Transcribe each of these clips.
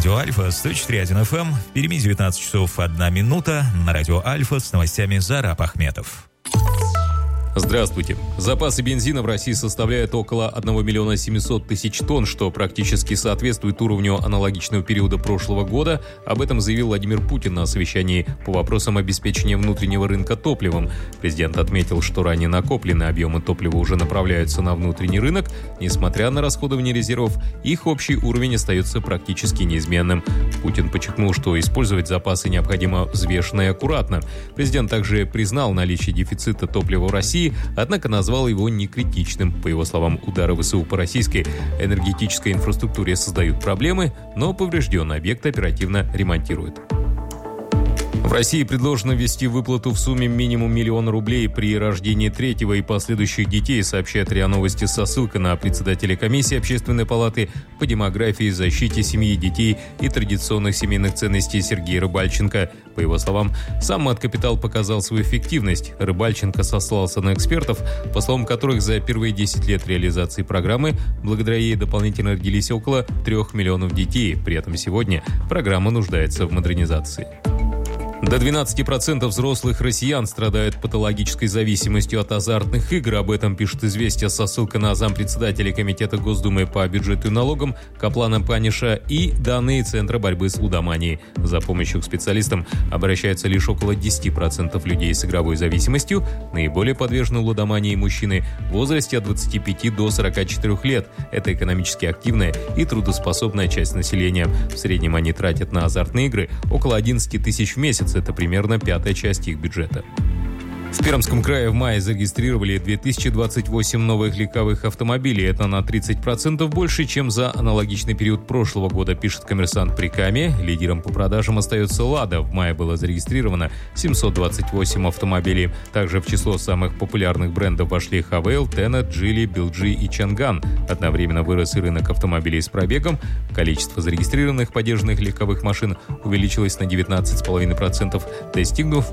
Радио Альфа, 104.1 FM, в Перми 19 часов 1 минута, на Радио Альфа с новостями Зараб Ахметов. Здравствуйте. Запасы бензина в России составляют около 1 миллиона 700 тысяч тонн, что практически соответствует уровню аналогичного периода прошлого года. Об этом заявил Владимир Путин на совещании по вопросам обеспечения внутреннего рынка топливом. Президент отметил, что ранее накопленные объемы топлива уже направляются на внутренний рынок. Несмотря на расходование резервов, их общий уровень остается практически неизменным. Путин подчеркнул, что использовать запасы необходимо взвешенно и аккуратно. Президент также признал наличие дефицита топлива в России, однако назвал его некритичным. По его словам, удары ВСУ по российской энергетической инфраструктуре создают проблемы, но поврежденный объект оперативно ремонтируют. В России предложено ввести выплату в сумме минимум 1 миллион рублей при рождении третьего и последующих детей, сообщает РИА Новости со ссылкой на председателя комиссии Общественной палаты по демографии, защите семьи, детей и традиционных семейных ценностей Сергея Рыбальченко. По его словам, сам мат-капитал показал свою эффективность. Рыбальченко сослался на экспертов, по словам которых за первые 10 лет реализации программы благодаря ей дополнительно родились около 3 миллионов детей. При этом сегодня программа нуждается в модернизации. До 12% взрослых россиян страдают патологической зависимостью от азартных игр. Об этом пишет «Известия» со ссылкой на зампредседателя Комитета Госдумы по бюджету и налогам Каплана Паниша и данные Центра борьбы с лудоманией. За помощью к специалистам обращаются лишь около 10% людей с игровой зависимостью. Наиболее подвержены лудомании мужчины в возрасте от 25 до 44 лет. Это экономически активная и трудоспособная часть населения. В среднем они тратят на азартные игры около 11 тысяч в месяц. Это примерно 1/5 часть их бюджета. В Пермском крае в мае зарегистрировали 2028 новых легковых автомобилей. Это на 30% больше, чем за аналогичный период прошлого года, пишет «Коммерсант» при Каме. Лидером по продажам остается «Лада». В мае было зарегистрировано 728 автомобилей. Также в число самых популярных брендов вошли Хавейл, Тенет, Джили, Билджи и Чанган. Одновременно вырос и рынок автомобилей с пробегом. Количество зарегистрированных подержанных легковых машин увеличилось на 19,5%, достигнув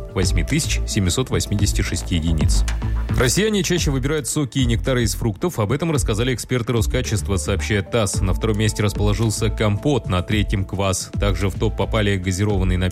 8786 единиц. Россияне чаще выбирают соки и нектары из фруктов. Об этом рассказали эксперты Роскачества, сообщает ТАСС. На втором месте расположился компот, на третьем квас. Также в топ попали газированные напитки